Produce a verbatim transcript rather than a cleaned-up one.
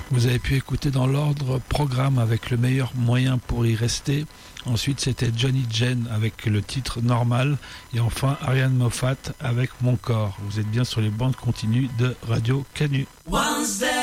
Vous avez pu écouter dans l'ordre Programme avec Le meilleur moyen pour y rester. Ensuite, c'était Johnny Jane avec le titre Normal. Et enfin, Ariane Moffat avec Mon corps. Vous êtes bien sur les bandes continues de Radio Canu.